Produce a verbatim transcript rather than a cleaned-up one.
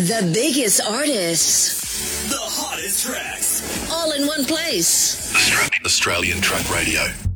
The biggest artists. The hottest tracks. All in one place. Australian Truck Radio.